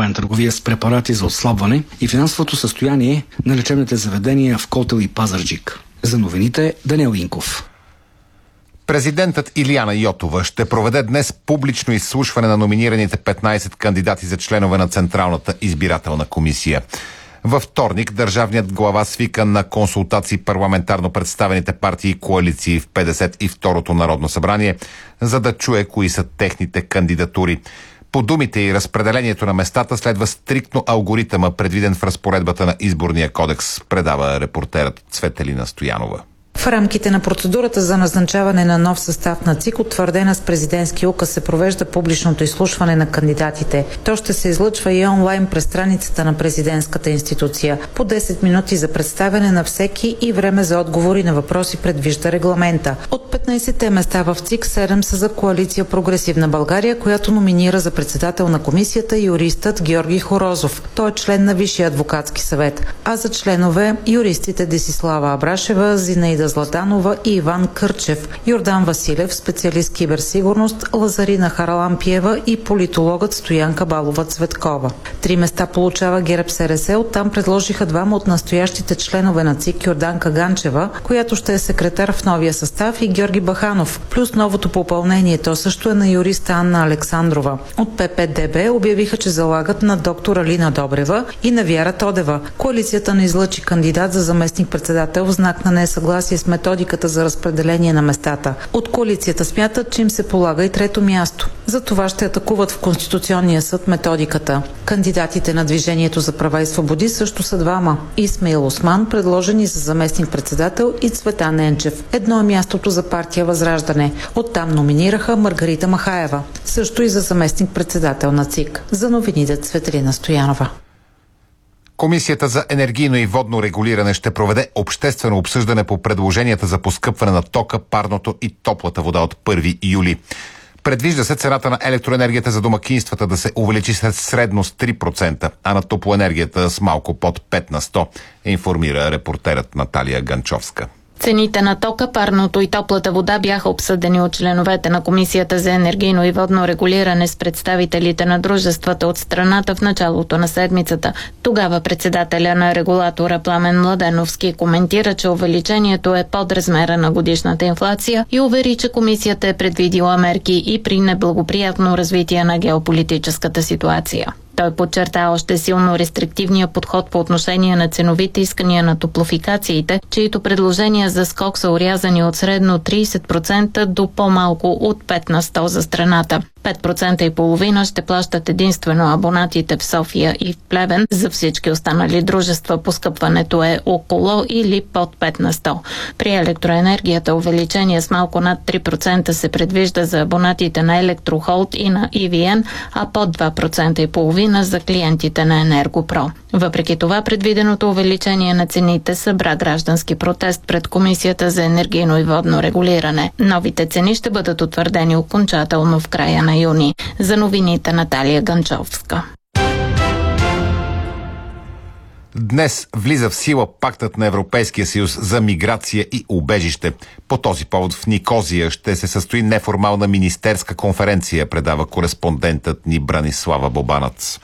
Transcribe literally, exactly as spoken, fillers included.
незабранена търговия с препарати за отслабване и финансовото състояние на лечебните заведения в Котел и Пазарджик. За новините Даниел Инков. Президентът Илияна Йотова ще проведе днес публично изслушване на номинираните петнайсет кандидати за членове на Централната избирателна комисия. Във вторник държавният глава свика на консултации парламентарно представените партии и коалиции в петдесет и второто Народно събрание, за да чуе кои са техните кандидатури. По думите и разпределението на местата следва стриктно алгоритъма, предвиден в разпоредбата на Изборния кодекс, предава репортерът Цветелина Стоянова. В рамките на процедурата за назначаване на нов състав на ЦИК, утвърдена с президентски указ, се провежда публичното изслушване на кандидатите. То ще се излъчва и онлайн през страницата на президентската институция. По десет минути за представяне на всеки и време за отговори на въпроси предвижда регламента. От петнайсетте места в ЦИК, седем са за коалиция Прогресивна България, която номинира за председател на комисията юристът Георги Хорозов. Той е член на Висшия адвокатски съвет. А за членове юристите Десислава Абрашева, Зинаида Златанова и Иван Кърчев, Йордан Василев, специалист киберсигурност, Лазарина Харалампиева и политологът Стоянка Балова-Цветкова. Три места получава ГЕРБ СРС, оттам предложиха двама от настоящите членове на ЦИК, Йорданка Ганчева, която ще е секретар в новия състав, и Георги Баханов, плюс новото попълнение, то също е на юриста Анна Александрова. От П П Д Б обявиха, че залагат на доктор Алина Добрева и на Вяра Тодева. Коалицията не излъчи кандидат за заместник-председател в знак на несъгласие с методиката за разпределение на местата. От коалицията смятат, че им се полага и трето място. За това ще атакуват в Конституционния съд методиката. Кандидатите на Движението за права и свободи също са двама. Исмаил Осман, предложени за заместник-председател, и Цветан Енчев. Едно е мястото за партия Възраждане. Оттам номинираха Маргарита Махаева. Също и за заместник-председател на ЦИК. За новините Цветелина Стоянова. Комисията за енергийно и водно регулиране ще проведе обществено обсъждане по предложенията за поскъпване на тока, парното и топлата вода от първи юли. Предвижда се цената на електроенергията за домакинствата да се увеличи средно с три процента, а на топлоенергията с малко под пет на сто, информира репортерът Наталия Ганчовска. Цените на тока, парното и топлата вода бяха обсъдени от членовете на Комисията за енергийно и водно регулиране с представителите на дружествата от страната в началото на седмицата. Тогава председателя на регулатора Пламен Младеновски коментира, че увеличението е под размера на годишната инфлация и увери, че комисията е предвидила мерки и при неблагоприятно развитие на геополитическата ситуация. Той подчерта още силно рестриктивния подход по отношение на ценовите искания на топлофикациите, чието предложения за скок са орязани от средно трийсет процента до по-малко от пет на сто за страната. пет процента и половина ще плащат единствено абонатите в София и в Плевен. За всички останали дружества поскъпването е около или под пет на сто. При електроенергията увеличение с малко над три процента се предвижда за абонатите на Електрохолд и на И Ви Ен, а под два процента и половина за клиентите на Енергопро. Въпреки това, предвиденото увеличение на цените събра граждански протест пред Комисията за енергийно и водно регулиране. Новите цени ще бъдат утвърдени окончателно в края на юни. За новините Наталия Ганчовска. Днес влиза в сила пактът на Европейския съюз за миграция и убежище. По този повод в Никозия ще се състои неформална министерска конференция, предава кореспондентът ни Бранислава Бобанац.